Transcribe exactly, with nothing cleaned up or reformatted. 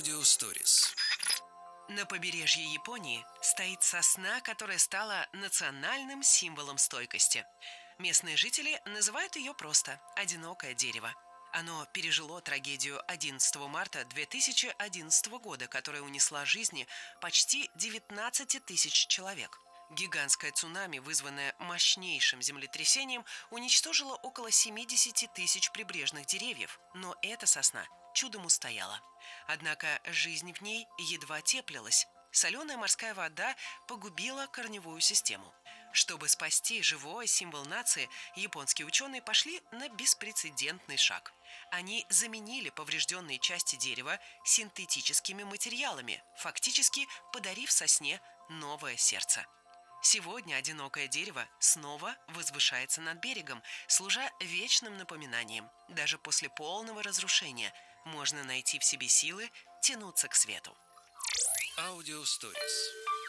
Аудиосторис. На побережье Японии стоит сосна, которая стала национальным символом стойкости. Местные жители называют ее просто «одинокое дерево». Оно пережило трагедию одиннадцатого марта две тысячи одиннадцатого года, которая унесла жизни почти девятнадцати тысяч человек. Гигантское цунами, вызванное мощнейшим землетрясением, уничтожило около семидесяти тысяч прибрежных деревьев, но эта сосна чудом устояла. Однако жизнь в ней едва теплилась. Соленая морская вода погубила корневую систему. Чтобы спасти живой символ нации, японские ученые пошли на беспрецедентный шаг. Они заменили поврежденные части дерева синтетическими материалами, фактически подарив сосне новое сердце. Сегодня одинокое дерево снова возвышается над берегом, служа вечным напоминанием. Даже после полного разрушения можно найти в себе силы тянуться к свету. Аудиосторис.